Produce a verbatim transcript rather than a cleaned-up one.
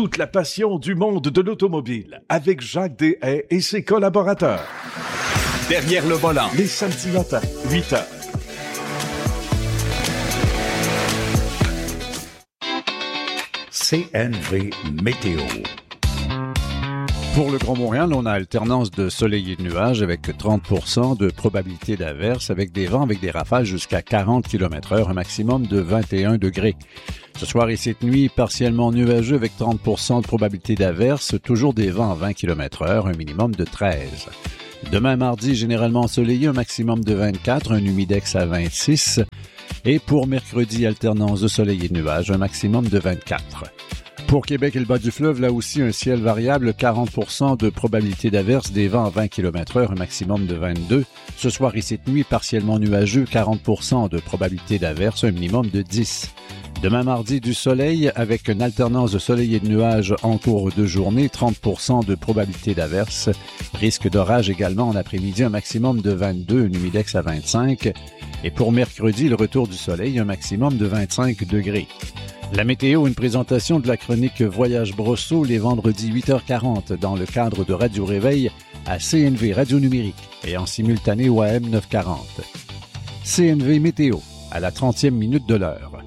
toute la passion du monde de l'automobile avec Jacques Deshaies et ses collaborateurs. Derrière le volant. Les samedis matins, huit heures. C N V Météo. Pour le Grand Montréal, on a alternance de soleil et de nuages avec trente pour cent de probabilité d'averse avec des vents avec des rafales jusqu'à quarante kilomètres heure, un maximum de vingt et un degrés. Ce soir et cette nuit, partiellement nuageux avec trente pour cent de probabilité d'averse, toujours des vents à vingt kilomètres heure, un minimum de treize. Demain mardi, généralement ensoleillé, un maximum de vingt-quatre, un humidex à vingt-six. Et pour mercredi, alternance de soleil et de nuages, un maximum de vingt-quatre. Pour Québec et le bas du fleuve, là aussi, un ciel variable, quarante pour cent de probabilité d'averse, des vents à vingt kilomètres heure, un maximum de vingt-deux. Ce soir et cette nuit, partiellement nuageux, quarante pour cent de probabilité d'averse, un minimum de dix. Demain mardi, du soleil avec une alternance de soleil et de nuages en cours de journée, trente pour cent de probabilité d'averse. Risque d'orage également en après-midi, un maximum de vingt-deux, un humidex à vingt-cinq. Et pour mercredi, le retour du soleil, un maximum de vingt-cinq degrés. La météo, une présentation de la chronique Voyage Brosseau les vendredis huit heures quarante dans le cadre de Radio Réveil à C N V Radio Numérique et en simultané au A M neuf cent quarante. C N V Météo, à la trentième minute de l'heure.